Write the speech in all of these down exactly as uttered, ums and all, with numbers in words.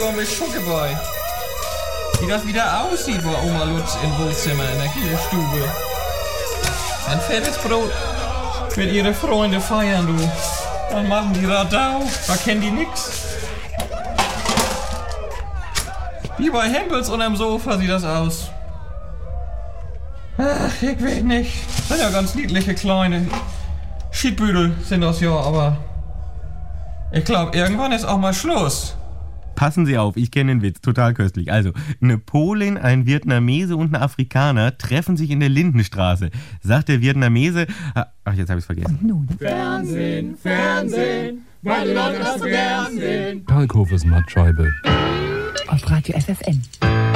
Entschuldigung, mit Schuckeboy. Wie das wieder aussieht, wo Oma Lutz im Wohnzimmer in der Kühlstube. Ein fettes Brot mit ihre Freunde feiern, du. Dann machen die Radau, da kennen die nix. Wie bei Hempels unterm Sofa sieht das aus. Ach, ich weiß nicht. Sind ja ganz niedliche kleine Schiedbüdel sind das ja, aber ich glaube, irgendwann ist auch mal Schluss. Passen Sie auf, ich kenne den Witz, total köstlich. Also, eine Polin, ein Vietnamese und ein Afrikaner treffen sich in der Lindenstraße. Sagt der Vietnamese, ach, jetzt habe ich es vergessen. Und nun? Fernsehen, Fernsehen, weil die Leute das so gern sehen. Kalkhofes Mattscheibe. Auf Radio F F N.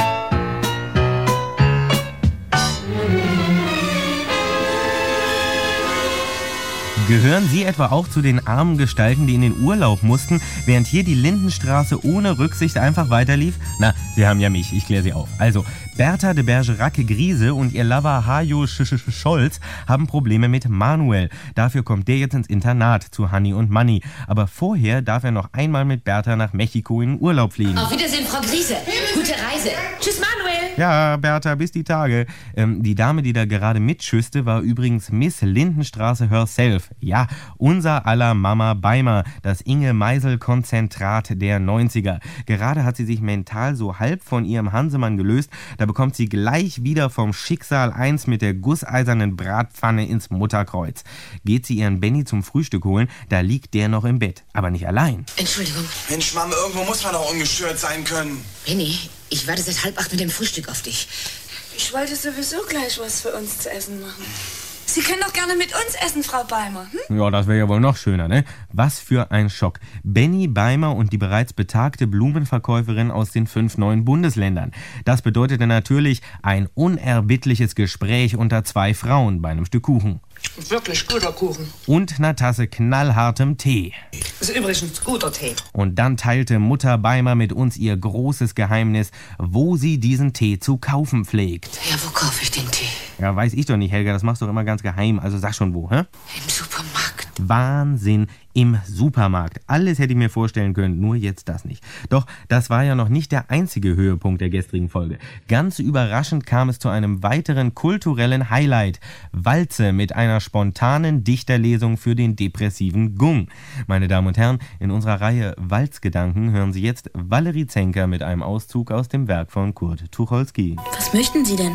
Gehören Sie etwa auch zu den armen Gestalten, die in den Urlaub mussten, während hier die Lindenstraße ohne Rücksicht einfach weiterlief? Na, Sie haben ja mich, ich kläre Sie auf. Also, Bertha de Bergerac-Griese und ihr Lover Hajo Scholz haben Probleme mit Manuel. Dafür kommt der jetzt ins Internat zu Hanni und Manni. Aber vorher darf er noch einmal mit Bertha nach Mexiko in den Urlaub fliegen. Auf Wiedersehen, Frau Griese. Gute Reise. Tschüss, Manuel. Ja, Bertha, bis die Tage. Ähm, die Dame, die da gerade mitschüsste, war übrigens Miss Lindenstraße herself. Ja, unser aller Mama Beimer, das Inge-Meisel-Konzentrat der neunziger. Gerade hat sie sich mental so halb von ihrem Hansemann gelöst, da bekommt sie gleich wieder vom Schicksal eins mit der gusseisernen Bratpfanne ins Mutterkreuz. Geht sie ihren Benny zum Frühstück holen, da liegt der noch im Bett, aber nicht allein. Entschuldigung. Mensch, Mama, irgendwo muss man doch ungestört sein können. Benny, ich warte seit halb acht mit dem Frühstück auf dich. Ich wollte sowieso gleich was für uns zu essen machen. Sie können doch gerne mit uns essen, Frau Beimer. Hm? Ja, das wäre ja wohl noch schöner, ne? Was für ein Schock. Benny Beimer und die bereits betagte Blumenverkäuferin aus den fünf neuen Bundesländern. Das bedeutete natürlich ein unerbittliches Gespräch unter zwei Frauen bei einem Stück Kuchen. Wirklich guter Kuchen. Und einer Tasse knallhartem Tee. Ist übrigens guter Tee. Und dann teilte Mutter Beimer mit uns ihr großes Geheimnis, wo sie diesen Tee zu kaufen pflegt. Ja, wo kaufe ich den Tee? Ja, weiß ich doch nicht, Helga, das machst du doch immer ganz geheim, also sag schon wo, hä? Im Supermarkt. Wahnsinn, im Supermarkt. Alles hätte ich mir vorstellen können, nur jetzt das nicht. Doch das war ja noch nicht der einzige Höhepunkt der gestrigen Folge. Ganz überraschend kam es zu einem weiteren kulturellen Highlight. Walze mit einer spontanen Dichterlesung für den depressiven Gung. Meine Damen und Herren, in unserer Reihe Walzgedanken hören Sie jetzt Valerie Zenker mit einem Auszug aus dem Werk von Kurt Tucholsky. Was möchten Sie denn?